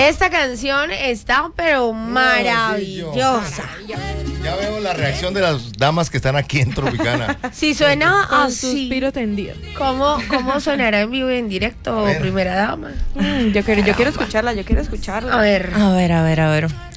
Esta canción está pero maravillosa. Ya veo la reacción de las damas que están aquí en Tropicana. Si suena Con así, suspiro tendido. ¿cómo sonará en vivo y en directo, primera dama? Yo quiero escucharla, A ver. A ver.